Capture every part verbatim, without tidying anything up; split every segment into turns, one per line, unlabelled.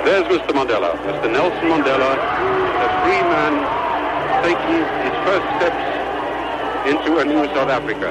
There's Mister Mandela, Mister Nelson Mandela, a free man taking his first steps into a new South Africa.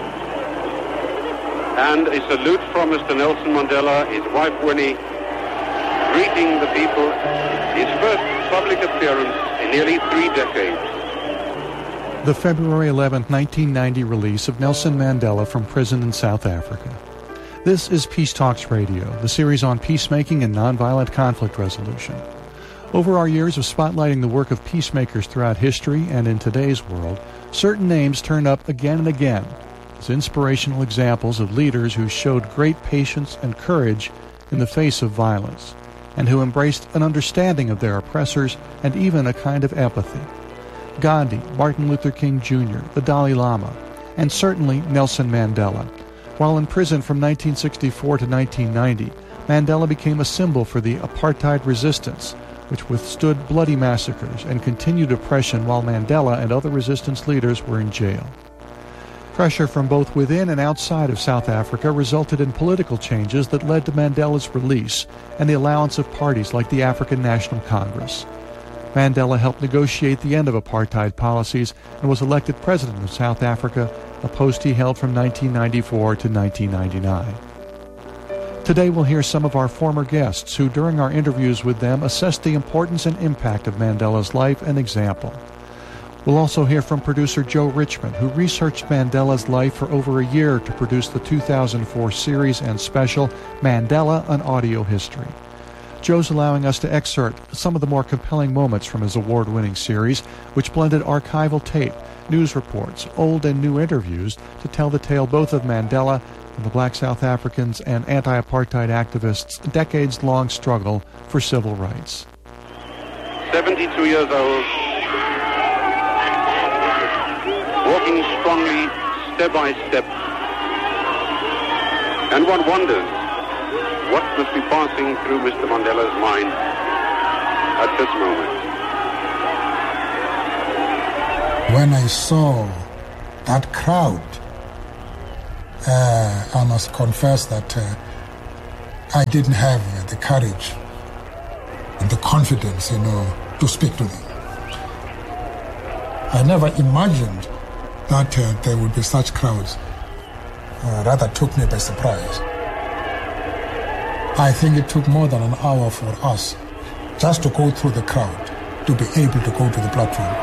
And a salute from Mister Nelson Mandela, his wife Winnie, greeting the people, his first public appearance in nearly three decades.
The February eleventh, nineteen ninety release of Nelson Mandela from prison in South Africa. This is Peace Talks Radio, the series on peacemaking and nonviolent conflict resolution. Over our years of spotlighting the work of peacemakers throughout history and in today's world, certain names turn up again and again as inspirational examples of leaders who showed great patience and courage in the face of violence, and who embraced an understanding of their oppressors and even a kind of empathy. Gandhi, Martin Luther King Junior, the Dalai Lama, and certainly Nelson Mandela. While in prison from nineteen sixty-four to nineteen ninety, Mandela became a symbol for the apartheid resistance, which withstood bloody massacres and continued oppression while Mandela and other resistance leaders were in jail. Pressure from both within and outside of South Africa resulted in political changes that led to Mandela's release and the allowance of parties like the African National Congress. Mandela helped negotiate the end of apartheid policies and was elected president of South Africa, a post he held from nineteen ninety-four to nineteen ninety-nine. Today we'll hear some of our former guests who, during our interviews with them, assessed the importance and impact of Mandela's life and example. We'll also hear from producer Joe Richmond, who researched Mandela's life for over a year to produce the two thousand four series and special, Mandela, An Audio History. Joe's allowing us to excerpt some of the more compelling moments from his award-winning series, which blended archival tape, news reports, old and new interviews to tell the tale both of Mandela and the black South Africans and anti-apartheid activists' decades-long struggle for civil rights.
seventy-two years old, walking strongly, step by step, and one wonders what must be passing through Mister Mandela's mind at this moment.
When I saw that crowd, uh, I must confess that uh, I didn't have uh, the courage and the confidence, you know, to speak to them. I never imagined that uh, there would be such crowds. Uh, rather took me by surprise. I think it took more than an hour for us just to go through the crowd to be able to go to the platform.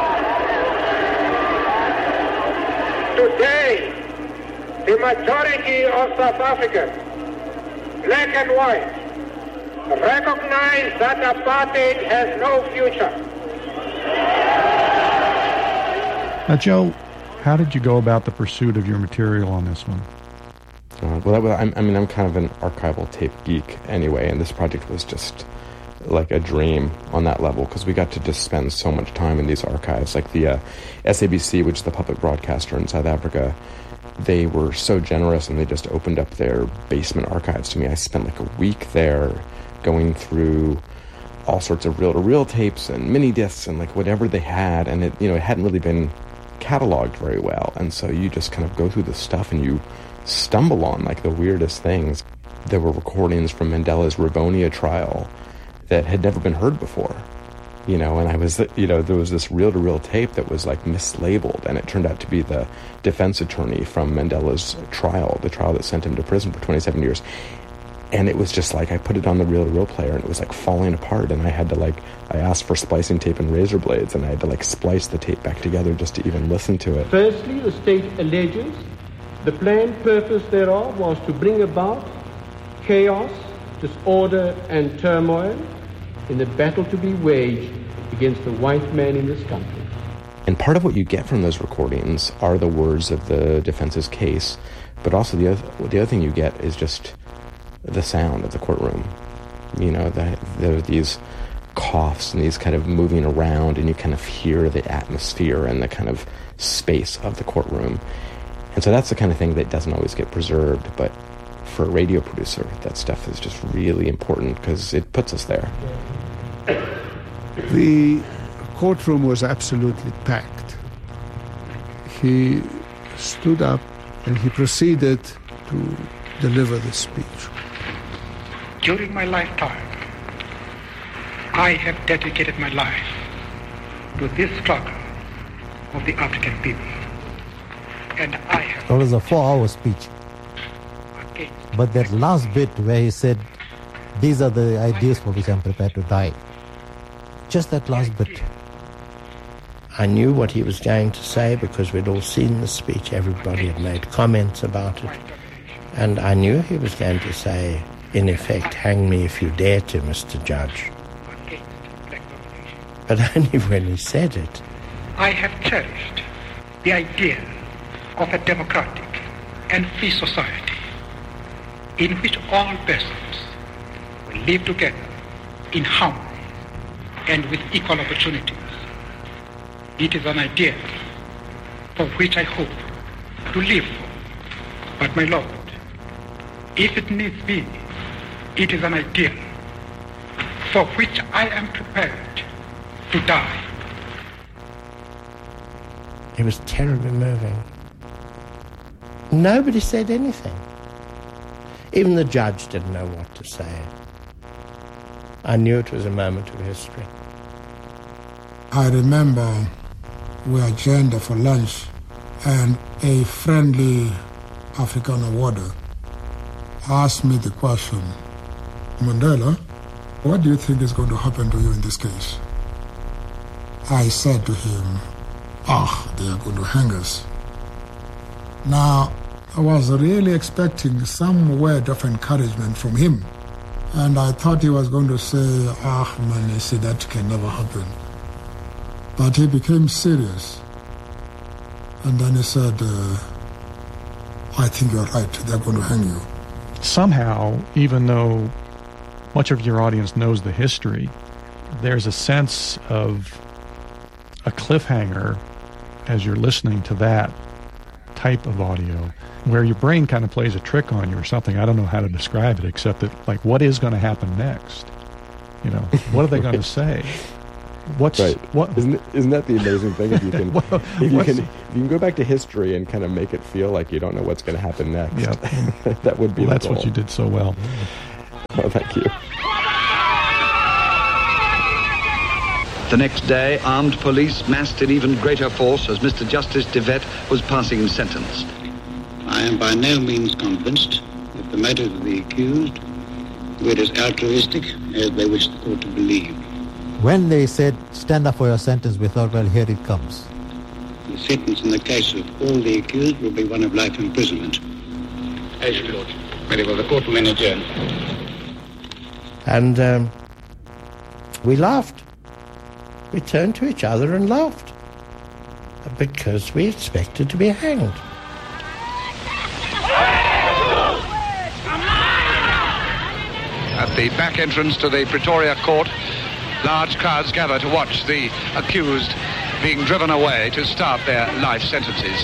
Today, the majority of South Africans, black and white, recognize that apartheid has no future.
Now, Joe, how did you go about the pursuit of your material on this one?
Uh, well, that was, I, I mean, I'm kind of an archival tape geek anyway, and this project was just like a dream on that level, because we got to just spend so much time in these archives. Like the uh, S A B C, which is the public broadcaster in South Africa, they were so generous, and they just opened up their basement archives to me. I spent like a week there going through all sorts of reel-to-reel tapes and mini discs and like whatever they had, and it, you know, it hadn't really been cataloged very well, and so you just kind of go through the stuff and you stumble on like the weirdest things. There were recordings from Mandela's Rivonia trial that had never been heard before, you know, and I was, you know, there was this reel-to-reel tape that was like mislabeled, and it turned out to be the defense attorney from Mandela's trial, the trial that sent him to prison for twenty-seven years. And it was just like, I put it on the reel-to-reel player, and it was like falling apart, and I had to like, I asked for splicing tape and razor blades, and I had to like splice the tape back together just to even listen to it.
Firstly, the state alleges the planned purpose thereof was to bring about chaos, disorder, and turmoil in the battle to be waged against the white man in this country.
And part of what you get from those recordings are the words of the defense's case, but also the other, the other thing you get is just the sound of the courtroom. You know, the, there are these coughs and these kind of moving around, and you kind of hear the atmosphere and the kind of space of the courtroom. And so that's the kind of thing that doesn't always get preserved, but for a radio producer, that stuff is just really important because it puts us there.
The courtroom was absolutely packed. He stood up and he proceeded to deliver the speech.
During my lifetime, I have dedicated my life to this struggle of the African people. And I have...
It was a four-hour speech. But that last bit where he said, these are the ideas for which I'm prepared to die. Just that last bit.
I knew what he was going to say because we'd all seen the speech. Everybody had made comments about it. And I knew he was going to say, in effect, hang me if you dare to, Mister Judge. But only when he said it.
I have cherished the idea of a democratic and free society in which all persons will live together in harmony and with equal opportunities. It is an idea for which I hope to live for. But my Lord, if it needs be, it is an idea for which I am prepared to die.
It was terribly moving. Nobody said anything. Even the judge didn't know what to say. I knew it was a moment of history.
I remember we adjourned for lunch and a friendly African warder asked me the question, Mandela, what do you think is going to happen to you in this case? I said to him, ah, they are going to hang us. Now, I was really expecting some word of encouragement from him. And I thought he was going to say, ah, man, you see, that can never happen. But he became serious. And then he said, uh, I think you're right, they're going to hang you.
Somehow, even though much of your audience knows the history, there's a sense of a cliffhanger as you're listening to that type of audio, where your brain kind of plays a trick on you or something. I don't know how to describe it, except that, like, what is going to happen next? You know, what are they going to say? What's
right?
What
isn't isn't that the amazing thing? If you can,
well,
if you can, if you can go back to history and kind of make it feel like you don't know what's going to happen next.
Yep.
That would be.
Well,
the
that's
goal.
what you did so well.
Oh, thank you.
The next day, armed police massed in even greater force as Mister Justice De Wet was passing his sentence.
I am by no means convinced that the motives of the accused were as altruistic as they wish the court to believe.
When they said, stand up for your sentence, we thought, well, here it comes.
The sentence in the case of all the accused will be one of life imprisonment. As you Lord. Very well, the court will then adjourn.
And um, we laughed. We turned to each other and laughed. Because we expected to be hanged.
At the back entrance to the Pretoria court, large crowds gather to watch the accused being driven away to start their life sentences.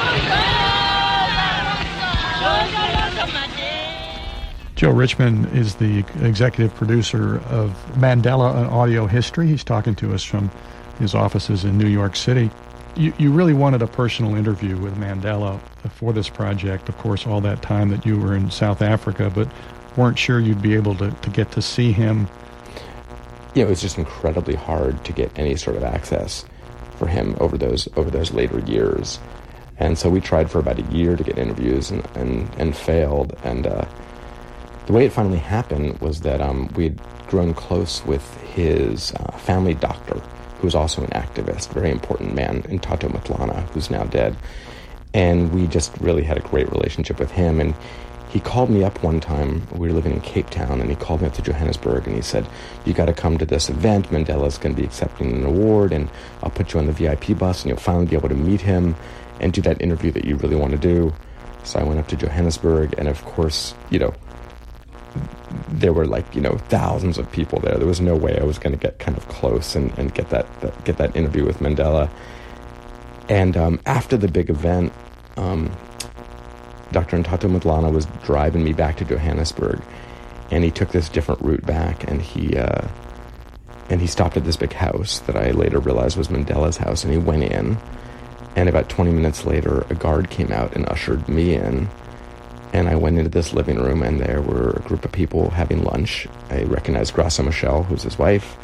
Joe Richman is the executive producer of Mandela, an Audio History. He's talking to us from his offices in New York City. You, you really wanted a personal interview with Mandela for this project, of course, all that time that you were in South Africa, but weren't sure you'd be able to, to get to see him.
Yeah, it was just incredibly hard to get any sort of access for him over those over those later years. And so we tried for about a year to get interviews and, and, and failed. And uh, the way it finally happened was that um, we'd grown close with his uh, family doctor, who was also an activist, very important man, Ntato Matlana, who's now dead. And we just really had a great relationship with him. And he called me up one time. We were living in Cape Town, and he called me up to Johannesburg, and he said, you got to come to this event. Mandela's going to be accepting an award, and I'll put you on the V I P bus, and you'll finally be able to meet him and do that interview that you really want to do. So I went up to Johannesburg, and of course, you know, there were like, you know, thousands of people there. There was no way I was going to get kind of close and, and get that, that get that interview with Mandela. And um, after the big event, um, Doctor Ntato Matlana was driving me back to Johannesburg, and he took this different route back, and he uh, and he stopped at this big house that I later realized was Mandela's house, and he went in, and about twenty minutes later, a guard came out and ushered me in, and I went into this living room, and there were a group of people having lunch. I recognized Graça Machel, who's his wife,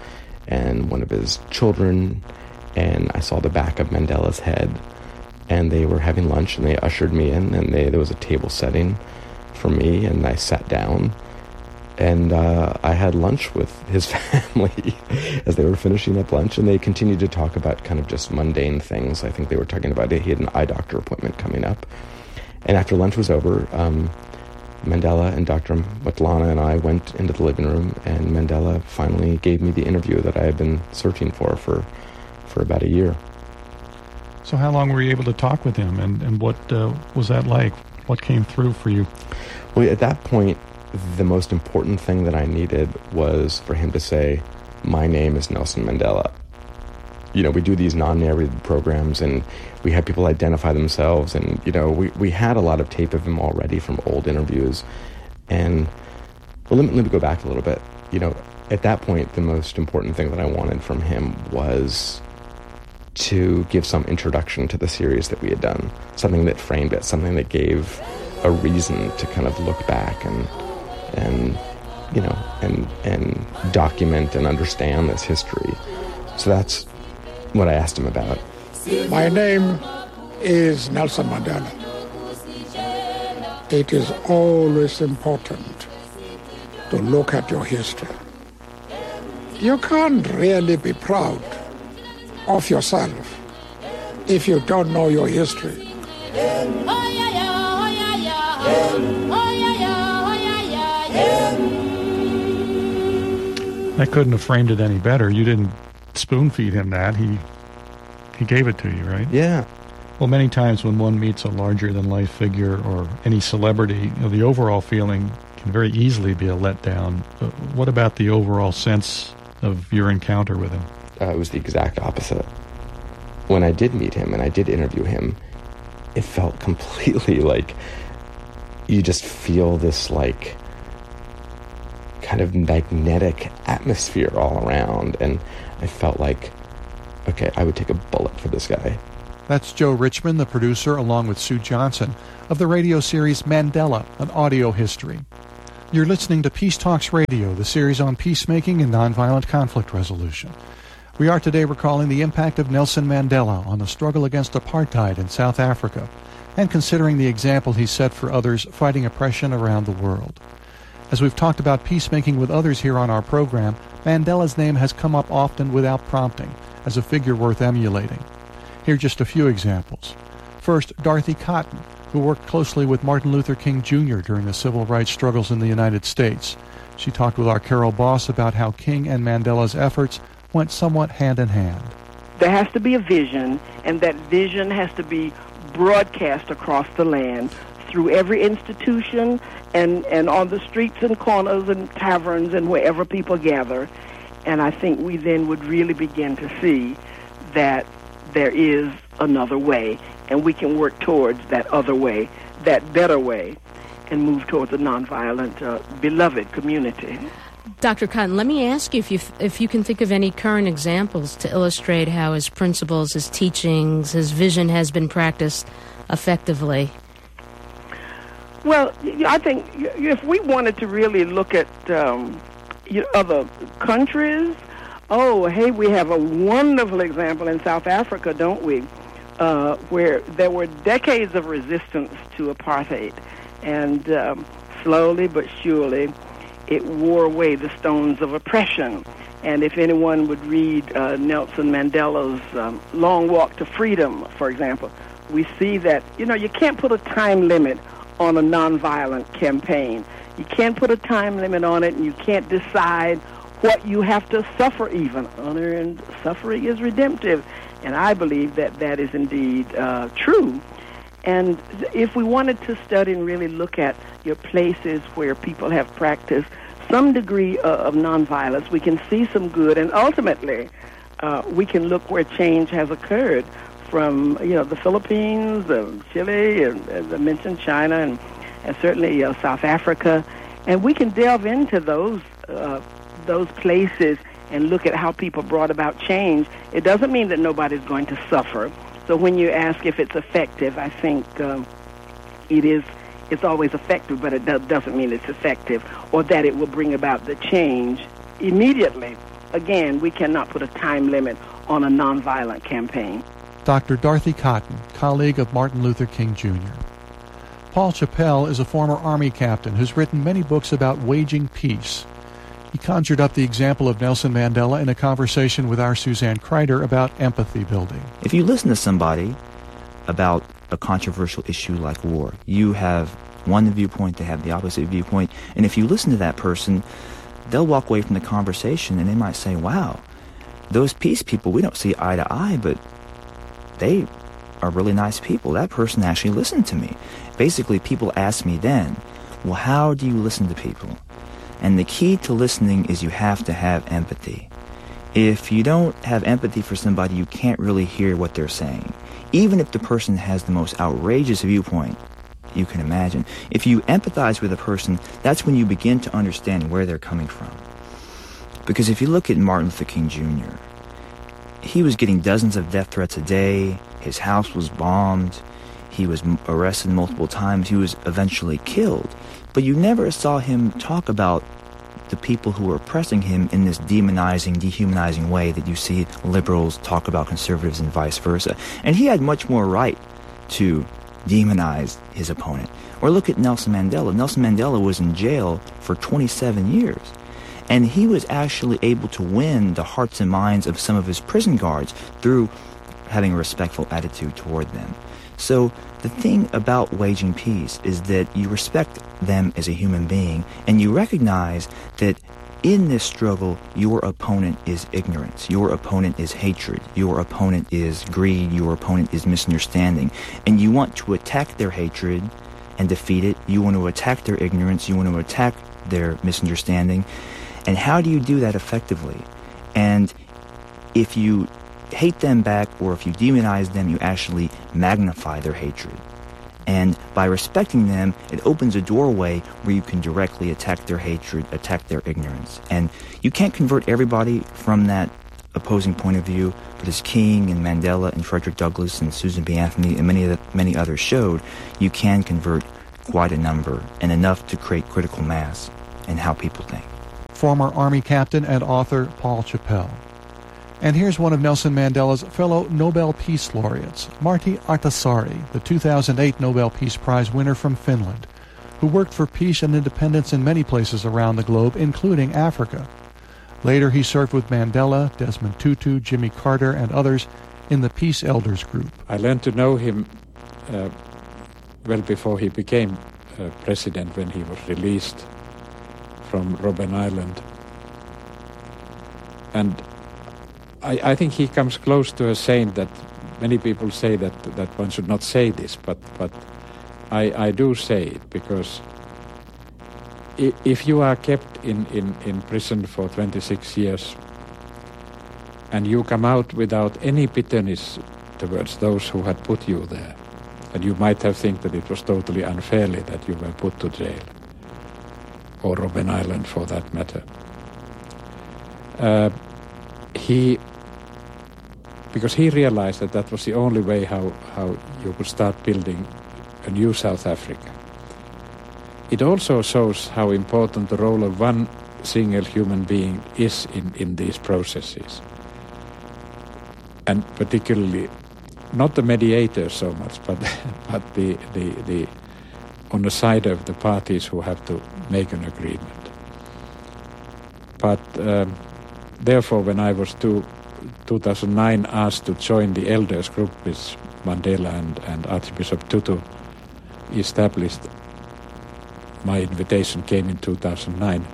and one of his children, and I saw the back of Mandela's head, and they were having lunch, and they ushered me in, and they, there was a table setting for me, and I sat down, and uh, I had lunch with his family as they were finishing up lunch, and they continued to talk about kind of just mundane things. I think they were talking about it. He had an eye doctor appointment coming up. And after lunch was over, um, Mandela and Doctor Matlana and I went into the living room, and Mandela finally gave me the interview that I had been searching for for, for about a year.
So how long were you able to talk with him, and, and what uh, was that like? What came through for you?
Well, at that point, the most important thing that I needed was for him to say, "My name is Nelson Mandela." You know, we do these non-narrated programs, and we have people identify themselves, and, you know, we, we had a lot of tape of him already from old interviews. And, well, let me, let me go back a little bit. You know, at that point, the most important thing that I wanted from him was to give some introduction to the series that we had done, something that framed it, something that gave a reason to kind of look back and, and you know, and, and document and understand this history. So that's what I asked him about.
My name is Nelson Mandela. It is always important to look at your history. You can't really be proud of yourself if you don't know your history.
I couldn't have framed it any better. You didn't spoon-feed him that. He he gave it to you, right?
Yeah.
Well, many times when one meets a larger-than-life figure or any celebrity, you know, the overall feeling can very easily be a letdown. But what about the overall sense of your encounter with him?
Uh, it was the exact opposite. When I did meet him and I did interview him, it felt completely like you just feel this, like, kind of magnetic atmosphere all around, and I felt like, okay, I would take a bullet for this guy.
That's Joe Richman, the producer, along with Sue Johnson, of the radio series Mandela, an audio history. You're listening to Peace Talks Radio, the series on peacemaking and nonviolent conflict resolution. We are today recalling the impact of Nelson Mandela on the struggle against apartheid in South Africa, and considering the example he set for others fighting oppression around the world. As we've talked about peacemaking with others here on our program, Mandela's name has come up often without prompting, as a figure worth emulating. Here are just a few examples. First, Dorothy Cotton, who worked closely with Martin Luther King Junior during the civil rights struggles in the United States. She talked with our Carol Boss about how King and Mandela's efforts went somewhat hand in hand.
There has to be a vision, and that vision has to be broadcast across the land through every institution and, and on the streets and corners and taverns and wherever people gather. And I think we then would really begin to see that there is another way, and we can work towards that other way, that better way, and move towards a nonviolent, uh, beloved community.
Doctor Cotton, let me ask you if you if you can think of any current examples to illustrate how his principles, his teachings, his vision has been practiced effectively.
Well, I think if we wanted to really look at um, other countries, oh, hey, we have a wonderful example in South Africa, don't we, uh, where there were decades of resistance to apartheid, and um, slowly but surely it wore away the stones of oppression. And if anyone would read uh, Nelson Mandela's um, Long Walk to Freedom, for example, we see that, you know, you can't put a time limit on a nonviolent campaign. You can't put a time limit on it, and you can't decide what you have to suffer even. Honor and suffering is redemptive, and I believe that that is indeed uh, true. And if we wanted to study and really look at your places where people have practiced some degree uh, of nonviolence, we can see some good, and ultimately uh, we can look where change has occurred from, you know, the Philippines, uh, Chile, and as I mentioned, China, and, and certainly uh, South Africa, and we can delve into those uh, those places and look at how people brought about change. It doesn't mean that nobody's going to suffer. So when you ask if it's effective, I think um, it is. It's always effective, but it do- doesn't mean it's effective or that it will bring about the change immediately again, we cannot put a time limit on a nonviolent campaign.
Doctor Dorothy Cotton, colleague of Martin Luther King Junior Paul Chappell is a former Army captain who's written many books about waging peace. He conjured up the example of Nelson Mandela in a conversation with our Suzanne Kreider about empathy building.
If you listen to somebody about a controversial issue like war, you have one viewpoint, they have the opposite viewpoint, and if you listen to that person, they'll walk away from the conversation and they might say, wow, those peace people, we don't see eye to eye, but they are really nice people. That person actually listened to me. Basically, people ask me then, well, how do you listen to people? And the key to listening is you have to have empathy. If you don't have empathy for somebody, you can't really hear what they're saying. Even if the person has the most outrageous viewpoint you can imagine. If you empathize with a person, that's when you begin to understand where they're coming from. Because if you look at Martin Luther King Junior, he was getting dozens of death threats a day. His house was bombed. He was arrested multiple times. He was eventually killed. But you never saw him talk about the people who were oppressing him in this demonizing, dehumanizing way that you see liberals talk about conservatives and vice versa. And he had much more right to demonize his opponent. Or look at Nelson Mandela. Nelson Mandela was in jail for twenty-seven years. And he was actually able to win the hearts and minds of some of his prison guards through having a respectful attitude toward them. So the thing about waging peace is that you respect them as a human being, and you recognize that in this struggle, your opponent is ignorance, your opponent is hatred, your opponent is greed, your opponent is misunderstanding, and you want to attack their hatred and defeat it. You want to attack their ignorance, you want to attack their misunderstanding. And how do you do that effectively? And if you hate them back, or if you demonize them, you actually magnify their hatred. And by respecting them, it opens a doorway where you can directly attack their hatred, attack their ignorance. And you can't convert everybody from that opposing point of view, but as King and Mandela and Frederick Douglass and Susan B. Anthony and many, many others showed, you can convert quite a number, and enough to create critical mass in how people think.
Former Army captain and author Paul Chappell. And here's one of Nelson Mandela's fellow Nobel Peace Laureates, Martti Ahtisaari, the two thousand eight Nobel Peace Prize winner from Finland, who worked for peace and independence in many places around the globe, including Africa. Later, he served with Mandela, Desmond Tutu, Jimmy Carter, and others in the Peace Elders Group.
I learned to know him uh, well before he became uh, president, when he was released from Robben Island. And I, I think he comes close to a saying that many people say that, that one should not say this, but, but I, I do say it, because if you are kept in, in, in prison for twenty-six years and you come out without any bitterness towards those who had put you there, and you might have think that it was totally unfairly that you were put to jail, or Robben Island for that matter. Uh, he, because he realized that that was the only way how, how you could start building a new South Africa. It also shows how important the role of one single human being is in, in these processes. And particularly, not the mediator so much, but, but the, the, the on the side of the parties who have to make an agreement. But um, therefore, when I was two, two thousand nine asked to join the elders group with Mandela and, and Archbishop Tutu established, my invitation came in two thousand nine.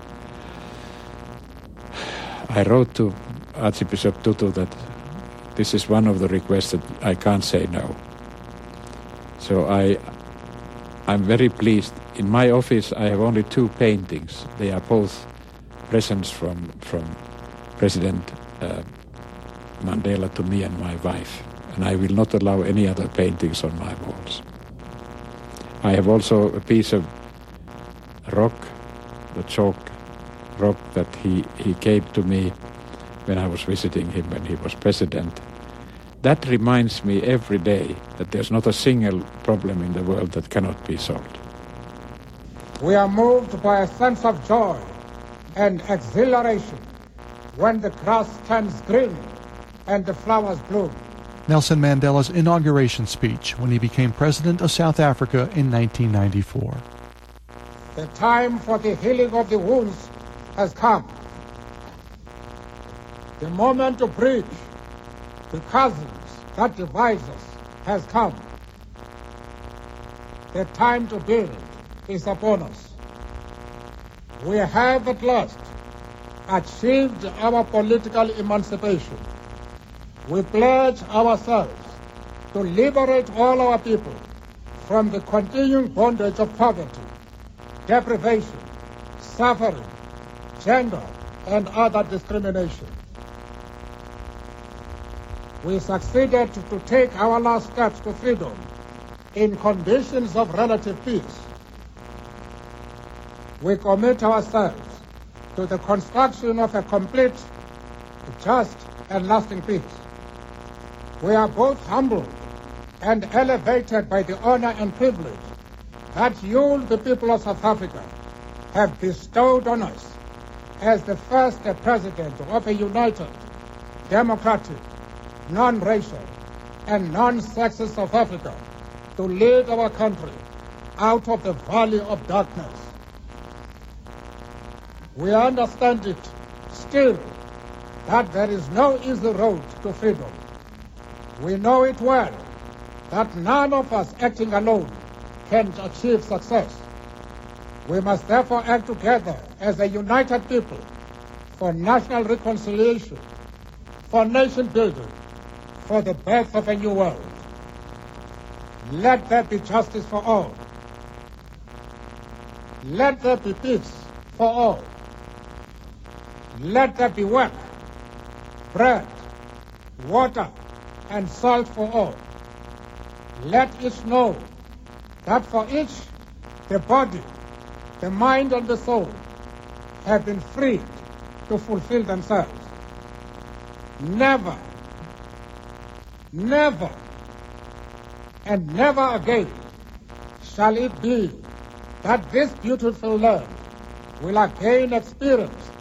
I wrote to Archbishop Tutu that this is one of the requests that I can't say no. So I, I'm very pleased. In my office I have only two paintings. They are both presents from, from President uh, Mandela to me and my wife. And I will not allow any other paintings on my walls. I have also a piece of rock, the chalk rock that he, he gave to me when I was visiting him when he was president. That reminds me every day that there's not a single problem in the world that cannot be solved.
We are moved by a sense of joy and exhilaration
when the grass turns green and the flowers bloom.
Nelson Mandela's inauguration speech when he became president of South Africa in nineteen ninety-four.
The time for the healing of the wounds has come. The moment to bridge the chasms that divide us has come. The time to build is upon us. We have at last achieved our political emancipation. We pledge ourselves to liberate all our people from the continuing bondage of poverty, deprivation, suffering, gender, and other discrimination. We succeeded to take our last steps to freedom in conditions of relative peace. We commit ourselves to the construction of a complete, just, and lasting peace. We are both humbled and elevated by the honor and privilege that you, the people of South Africa, have bestowed on us as the first president of a united, democratic, non-racial, and non-sexist South Africa to lead our country out of the valley of darkness. We understand it still that there is no easy road to freedom. We know it well that none of us acting alone can achieve success. We must therefore act together as a united people for national reconciliation, for nation building, for the birth of a new world. Let there be justice for all. Let there be peace for all. Let there be work, bread, water, and salt for all. Let each know that for each, the body, the mind, and the soul have been freed to fulfill themselves. Never, never, and never again shall it be that this beautiful land will again experience